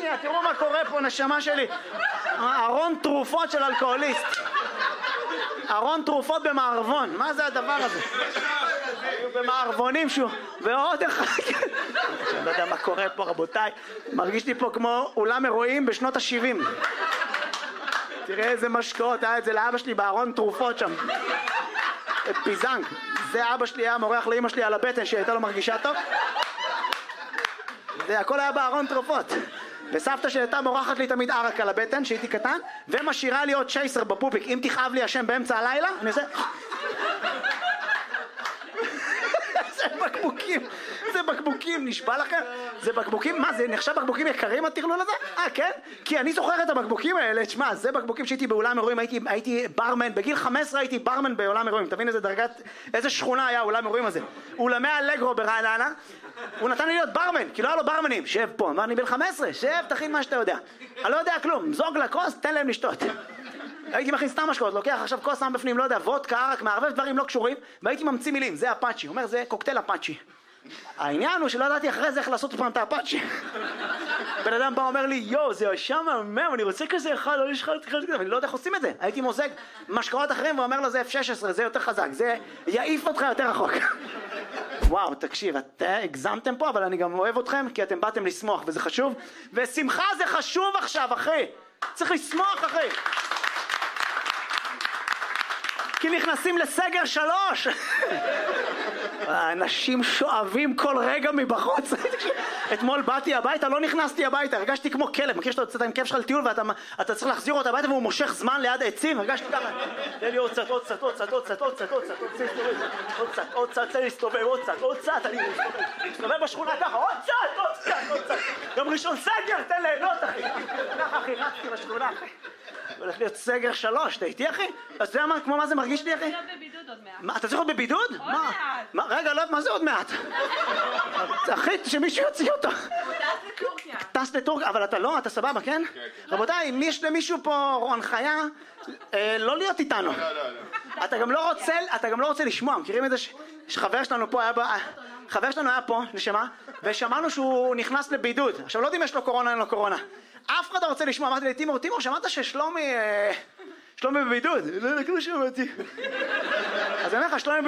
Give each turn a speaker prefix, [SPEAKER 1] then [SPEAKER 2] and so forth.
[SPEAKER 1] שנייה, תראו מה קורה פה, נשמה שלי. ארון תרופות של אלכוהוליסט. ארון תרופות במערבון, מה זה הדבר הזה? במערבונים שהוא, ועוד אחד. אני לא יודע מה קורה פה, רבותיי. מרגיש לי פה כמו אולם אירועים בשנות ה-70. תראה איזה משקאות, היה את זה לאבא שלי בארון תרופות שם. פיזנג. זה אבא שלי היה מורח לאמא שלי על הבטן שהייתה לו מרגישה טוב. זה הכל היה בארון תרופות. וסבתא שהייתה מורחת לי תמיד ערק על הבטן שהייתי קטן, ומשאירה לי עוד צ'ייסר בפופיק. אם תכאב לי השם באמצע הלילה, אני עושה... זה בקבוקים, זה בקבוקים, נשבע לכם? זה בקבוקים, מה זה נחשב בקבוקים יקרים הטרלול הזה? כן? כי אני זוכר את הבקבוקים האלה, תשמע, זה בקבוקים שהייתי באולם אירועים, הייתי ברמן, בגיל 15 הייתי ברמן באולם אירועים, תבין איזה דרגת, איזה שכונה היה אולם אירועים הזה. אולמי אלגרו ברעננה, הוא נתן לי להיות ברמן, כי לא היה לו ברמנים, שב פה, אמר אני בן 15, שב, תכין מה שאתה יודע. אני לא יודע כלום, זוג לכוס, תן להם לשתות. הייתי מכין סתם משקאות, לוקח עכשיו כוס שם בפנים, לא יודע, וודקה, ערק, מערבב דברים לא קשורים, והייתי ממציא מילים, זה אפאצ'י, הוא אומר זה קוקטייל אפאצ'י. העניין הוא שלא ידעתי אחרי זה איך לעשות פעם את האפאצ'י. בן אדם בא אומר לי, יו, זה שם מהמם, אני רוצה כזה אחד, לא יש לך כזה, ואני לא יודע איך עושים את זה. הייתי מוזג משקאות אחרים ואומר לו, זה F16, זה יותר חזק, זה יעיף אותך יותר רחוק. וואו, תקשיב, אתם הגזמתם פה, אבל אני גם אוהב אתכם, כי אתם באתם לשמוח, וזה חשוב. ושמחה זה חשוב עכשיו, אחי. צריך לשמוח, אחי. כי נכנסים לסגר 3. האנשים שואבים כל רגע מבחוץ. אתמול באתי הביתה, לא נכנסתי הביתה, הרגשתי כמו כלב. מכיר שאתה יוצאת עם כיף שלך לטיול ואתה צריך להחזיר אותו הביתה והוא מושך זמן ליד העצים? הרגשתי ככה. תן לי עוד קצת, עוד קצת, עוד קצת, עוד קצת, עוד קצת, עוד קצת, עוד קצת, תן לי להסתובב, עוד קצת, עוד קצת, אני מסתובב בשכונה ככה, עוד קצת, עוד קצת, עוד קצת. גם ראשון סגר, תן ליהנות, אחי. ככה, אחי, רצתי בשכונה, אחי. הולך להיות סגר 3, אתה איתי, אחי? אז אתה יודע כמו מה זה מרגיש לי, אחי?
[SPEAKER 2] אתה צריך להיות בבידוד עוד מעט.
[SPEAKER 1] מה, אתה צריך להיות בבידוד?
[SPEAKER 2] עוד מעט.
[SPEAKER 1] רגע, לא, מה זה עוד מעט? אחי, שמישהו יוציא אותו.
[SPEAKER 2] הוא טס לטורקיה.
[SPEAKER 1] טס לטורקיה, אבל אתה לא, אתה סבבה, כן? רבותיי, אם יש למישהו פה הנחיה, לא להיות איתנו. אתה גם לא רוצה לשמוע, מכירים את זה שחבר שלנו פה היה חבר שלנו היה פה, נשמה, ושמענו שהוא נכנס לבידוד. עכשיו לא יודעים יש לו קורונה, אין לו קורונה. אף אחד לא רוצה לשמוע, אמרתי לי, תימור, שמעת ששלומי בבידוד? לא, לא שמעתי. אז אני אומר לך, שלומי